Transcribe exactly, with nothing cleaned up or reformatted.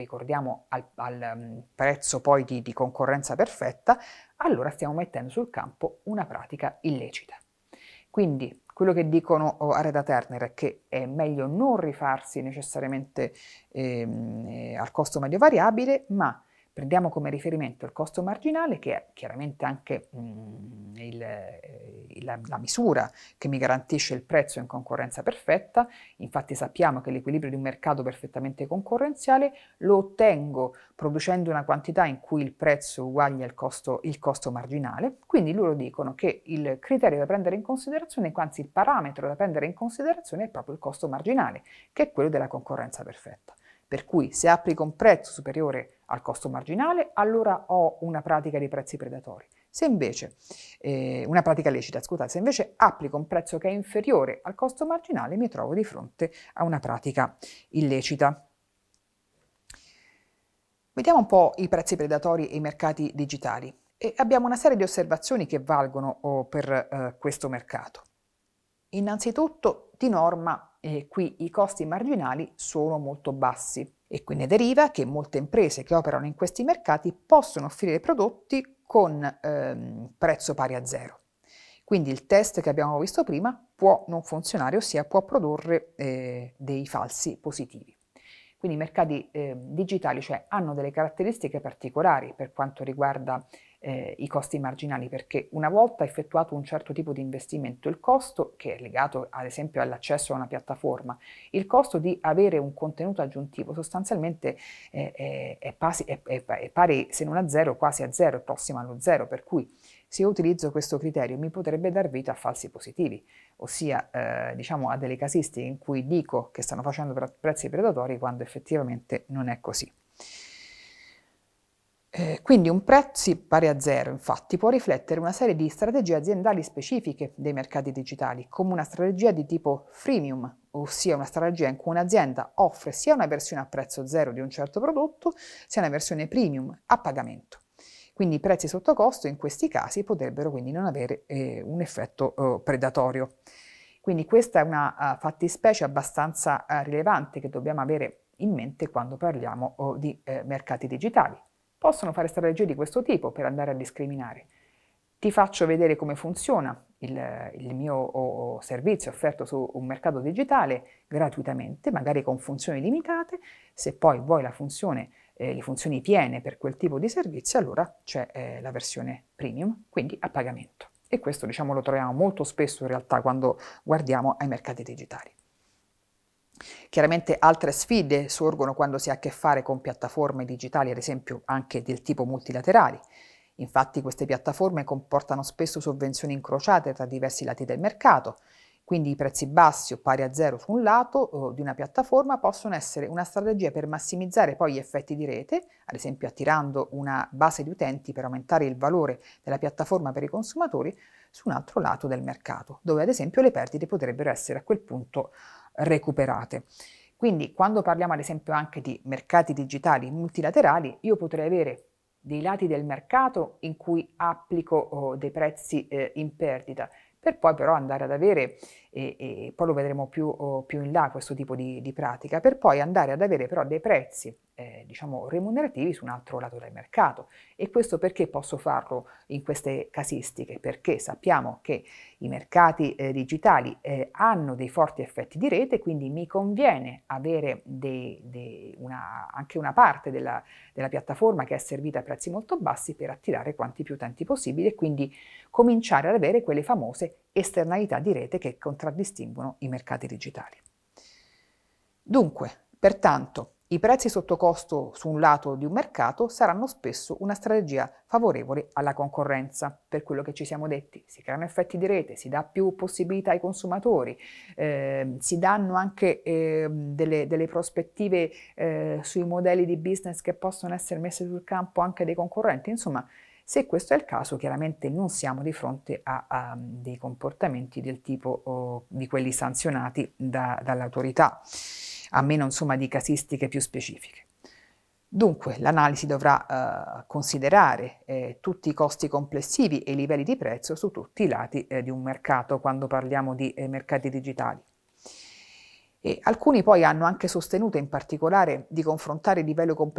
ricordiamo al, al um, prezzo poi di, di concorrenza perfetta, allora stiamo mettendo sul campo una pratica illecita. Quindi quello che dicono a Reda Turner è che è meglio non rifarsi necessariamente ehm, eh, al costo medio variabile, ma prendiamo come riferimento il costo marginale, che è chiaramente anche mh, il, eh, la, la misura che mi garantisce il prezzo in concorrenza perfetta. Infatti sappiamo che l'equilibrio di un mercato perfettamente concorrenziale lo ottengo producendo una quantità in cui il prezzo uguaglia il costo, il costo marginale. Quindi loro dicono che il criterio da prendere in considerazione, anzi il parametro da prendere in considerazione, è proprio il costo marginale, che è quello della concorrenza perfetta. Per cui se applico un prezzo superiore al costo marginale, allora ho una pratica di prezzi predatori. Se invece, eh, una pratica lecita, scusate, se invece applico un prezzo che è inferiore al costo marginale, mi trovo di fronte a una pratica illecita. Vediamo un po' i prezzi predatori e i mercati digitali. E abbiamo una serie di osservazioni che valgono oh, per eh, questo mercato. Innanzitutto, di norma, eh, qui i costi marginali sono molto bassi e quindi deriva che molte imprese che operano in questi mercati possono offrire prodotti con ehm, prezzo pari a zero. Quindi il test che abbiamo visto prima può non funzionare, ossia può produrre eh, dei falsi positivi. Quindi i mercati eh, digitali, cioè, hanno delle caratteristiche particolari per quanto riguarda eh, i costi marginali, perché una volta effettuato un certo tipo di investimento, il costo, che è legato ad esempio all'accesso a una piattaforma, il costo di avere un contenuto aggiuntivo sostanzialmente eh, è, è, pasi, è, è, è pari, se non a zero, quasi a zero, è prossimo allo zero, per cui se io utilizzo questo criterio mi potrebbe dar vita a falsi positivi, ossia eh, diciamo a delle casistiche in cui dico che stanno facendo prezzi predatori quando effettivamente non è così. Eh, quindi un prezzo pari a zero, infatti, può riflettere una serie di strategie aziendali specifiche dei mercati digitali, come una strategia di tipo freemium, ossia una strategia in cui un'azienda offre sia una versione a prezzo zero di un certo prodotto, sia una versione premium a pagamento. Quindi i prezzi sotto costo in questi casi potrebbero quindi non avere eh, un effetto eh, predatorio. Quindi questa è una uh, fattispecie abbastanza uh, rilevante che dobbiamo avere in mente quando parliamo oh, di eh, mercati digitali. Possono fare strategie di questo tipo per andare a discriminare. Ti faccio vedere come funziona il, il mio oh, servizio offerto su un mercato digitale gratuitamente, magari con funzioni limitate. Se poi vuoi la funzione Eh, le funzioni piene per quel tipo di servizio, allora c'è eh, la versione premium, quindi a pagamento. E questo diciamo lo troviamo molto spesso in realtà quando guardiamo ai mercati digitali. Chiaramente altre sfide sorgono quando si ha a che fare con piattaforme digitali, ad esempio anche del tipo multilaterali. Infatti queste piattaforme comportano spesso sovvenzioni incrociate tra diversi lati del mercato, quindi i prezzi bassi o pari a zero su un lato eh, di una piattaforma possono essere una strategia per massimizzare poi gli effetti di rete, ad esempio attirando una base di utenti per aumentare il valore della piattaforma per i consumatori, su un altro lato del mercato, dove ad esempio le perdite potrebbero essere a quel punto recuperate. Quindi quando parliamo ad esempio anche di mercati digitali multilaterali, io potrei avere dei lati del mercato in cui applico oh, dei prezzi eh, in perdita, per poi però andare ad avere, e, e poi lo vedremo più, oh, più in là questo tipo di, di pratica, per poi andare ad avere però dei prezzi eh, diciamo remunerativi su un altro lato del mercato. E questo perché posso farlo in queste casistiche? Perché sappiamo che i mercati eh, digitali eh, hanno dei forti effetti di rete, quindi mi conviene avere dei, dei, una, anche una parte della, della piattaforma che è servita a prezzi molto bassi per attirare quanti più utenti possibili e quindi cominciare ad avere quelle famose esternalità di rete che contraddistinguono i mercati digitali. Dunque, pertanto, i prezzi sotto costo su un lato di un mercato saranno spesso una strategia favorevole alla concorrenza, per quello che ci siamo detti. Si creano effetti di rete, si dà più possibilità ai consumatori, eh, si danno anche eh, delle, delle prospettive eh, sui modelli di business che possono essere messe sul campo anche dei concorrenti. Insomma, se questo è il caso, chiaramente non siamo di fronte a, a dei comportamenti del tipo oh, di quelli sanzionati da, dall'autorità, a meno insomma di casistiche più specifiche. Dunque l'analisi dovrà eh, considerare eh, tutti i costi complessivi e i livelli di prezzo su tutti i lati eh, di un mercato quando parliamo di eh, mercati digitali. E alcuni poi hanno anche sostenuto in particolare di confrontare il livello complessivo